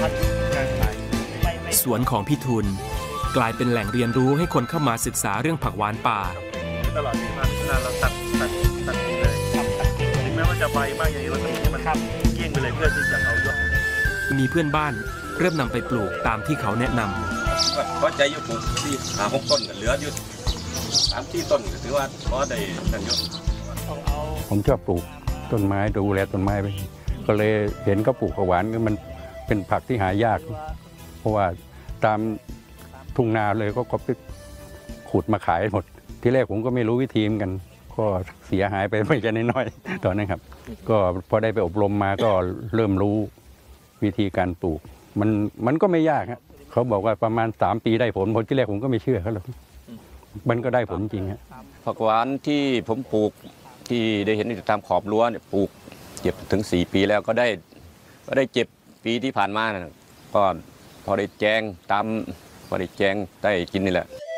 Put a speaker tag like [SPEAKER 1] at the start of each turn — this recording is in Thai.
[SPEAKER 1] สวนของพี่ทุนกลายเป็นแหล่งเรียนรู้ให้คนเข้ามาศึกษาเรื่องผักหวานป่า
[SPEAKER 2] ตลอดที่มาพิจารณาเราตัดทิ้งเลยถึงแม้ว่าจะใบมากอย่างนี้เราตัดให้มันเกลี้ยงไปเลยเพื่อที่จะเอายอด
[SPEAKER 1] มีเพื่อนบ้านเริ่มนำไปปลูกตามที่เขาแนะน
[SPEAKER 3] ำเพราะใจอยู่ปลูกที่5-6 ต้นเหลืออยู่3-4 ต้นถือว่าพอได้นั่นอยู่
[SPEAKER 4] ผมชอบปลูกต้นไม้ดูแลต้นไม้ไปก็เลยเห็นเขาปลูกผักหวานมันเป็นผักที่หายากเพราะว่าตามทุ่งนาเลยก็ไปขุดมาขายหมดที่แรกผมก็ไม่รู้วิธีเหมือนกันก็เสียหายไปไม่ใช่น้อยๆตอนนั้นครับก็พอได้ไปอบรมมาก็เริ่มรู้วิธีการปลูกมันก็ไม่ยากครับเขาบอกว่าประมาณ3 ปีได้ผลที่แรกผมก็ไม่เชื่อเขาหรอกมันก็ได้ผลจริงครับ
[SPEAKER 3] ผักหวานที่ผมปลูกที่ได้เห็นตามขอบรั้วเนี่ยปลูกเก็บถึง4 ปีแล้วก็ได้เก็บปีที่ผ่านมาก็พอได้แจงตามพอได้แจงได้กินนี่แหละ